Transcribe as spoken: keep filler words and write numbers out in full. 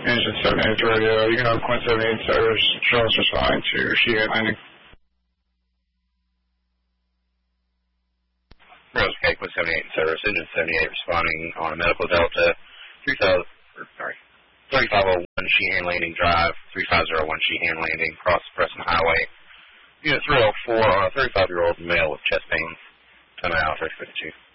Engine seventy-eight radio, you know, Quint seventy-eight service, show us responding to Sheehan Landing. Rose K, Quint seventy-eight service, Engine seventy-eight responding on a medical Delta, three thousand, sorry, thirty-five oh one Sheehan Landing Drive, three five oh one Sheehan Landing, cross Preston Highway. Unit three oh four on a thirty-five-year-old male with chest pains, ten out, thirty fifty-two.